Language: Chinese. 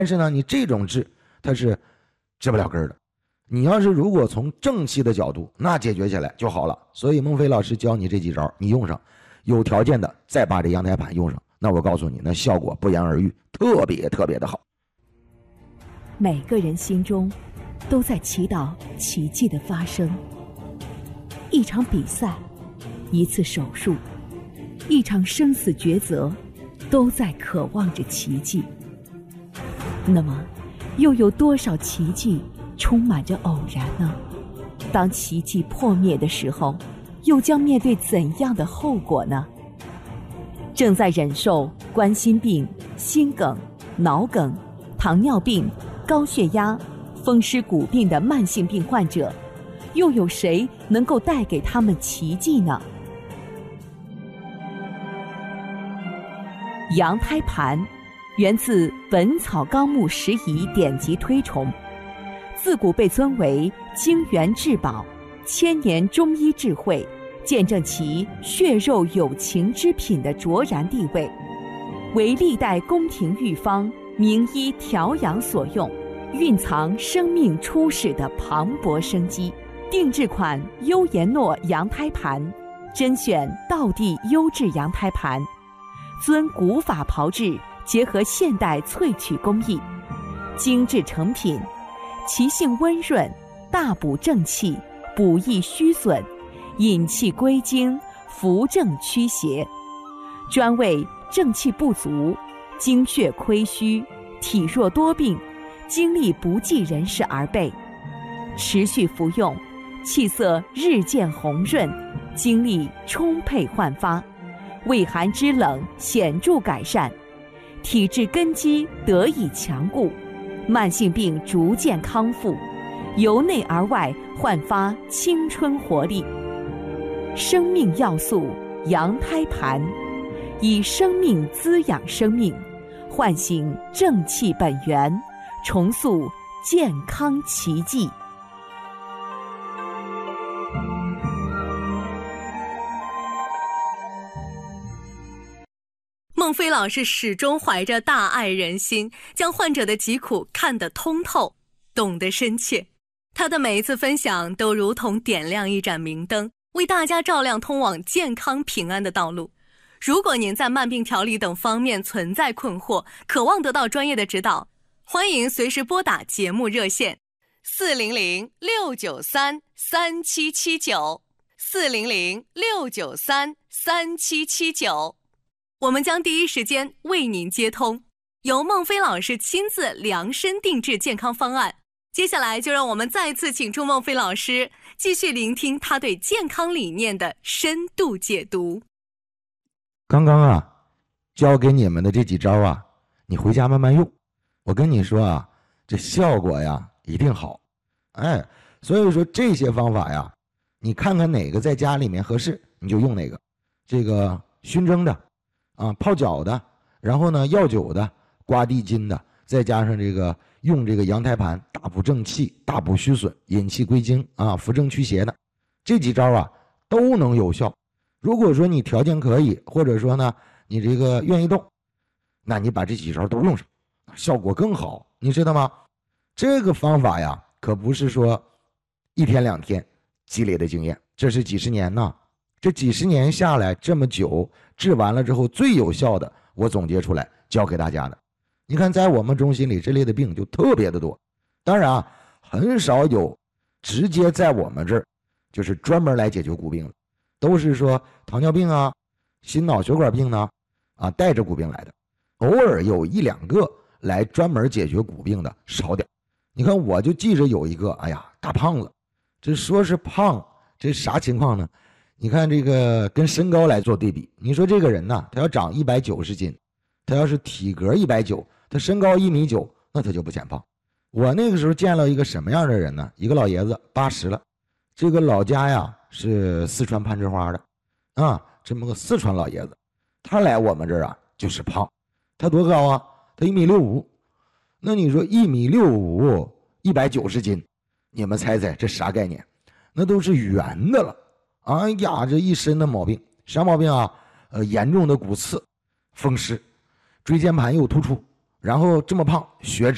但是呢，你这种治它是治不了根的。你要是如果从正气的角度，那解决起来就好了。所以孟非老师教你这几招，你用上，有条件的再把这阳台盘用上，那我告诉你，那效果不言而喻，特别特别的好。 每个人心中都在祈祷奇迹的发生。一场比赛，一次手术，一场生死抉择，都在渴望着奇迹。那么，又有多少奇迹充满着偶然呢？当奇迹破灭的时候，又将面对怎样的后果呢？正在忍受冠心病、心梗、脑梗、糖尿病、高血压、风湿骨病的慢性病患者，又有谁能够带给他们奇迹呢？羊胎盘源自《本草纲目拾遗》典籍推崇，自古被尊为精元至宝、千年中医智慧，见证其血肉有情之品的卓然地位，为历代宫廷御方、名医调养所用，蕴藏生命初始的磅礴生机。定制款优颜诺羊胎盘，甄选道地优质羊胎盘，遵古法炮制，结合现代萃取工艺，精致成品，其性温润，大补正气，补益虚损，引气归经，扶正驱邪，专为正气不足、精血亏虚、体弱多病、精力不济人士而备。持续服用，气色日渐红润，精力充沛焕发，胃寒肢冷显著改善，体质根基得以强固，慢性病逐渐康复，由内而外焕发青春活力。生命要素羊胎盘，以生命滋养生命，唤醒正气本源，重塑健康奇迹。 孟非老师始终怀着大爱人心，将患者的疾苦看得通透，懂得深切。他的每一次分享都如同点亮一盏明灯，为大家照亮通往健康平安的道路。如果您在慢病调理等方面存在困惑，渴望得到专业的指导，欢迎随时拨打节目热线400-693-3779 400-693-3779，我们将第一时间为您接通，由孟非老师亲自量身定制健康方案。接下来就让我们再次请出孟非老师，继续聆听他对健康理念的深度解读。 刚刚教给你们的这几招你回家慢慢用。我跟你说这效果一定好。所以说这些方法你看看哪个在家里面合适，你就用哪个。这个熏蒸的泡脚的，然后呢药酒的，刮地筋的，再加上这个用这个羊胎盘，大补正气，大补虚损，引气归经扶正驱邪的，这几招都能有效。如果说你条件可以，或者说呢你这个愿意动，那你把这几招都用上，效果更好，你知道吗？这个方法可不是说一天两天积累的经验，这是几十年呢。这几十年下来这么久，治完了之后最有效的，我总结出来教给大家的。你看在我们中心里这类的病就特别的多，当然很少有直接在我们这儿就是专门来解决骨病的，都是说糖尿病心脑血管病呢带着骨病来的，偶尔有一两个来专门解决骨病的少点。你看我就记着有一个大胖子，这说是胖，这啥情况呢？你看这个跟身高来做对比，你说这个人他要长190斤，他要是体格190，他身高1.9米，那他就不显胖。我那个时候见了一个什么样的人呢？一个老爷子80了，这个老家是四川攀枝花的这么个四川老爷子，他来我们这儿就是胖。他多高他1.65米。那你说1.65米190斤，你们猜猜这啥概念？那都是圆的了。这一身的毛病，啥毛病严重的骨刺、风湿，椎间盘又突出，然后这么胖，血脂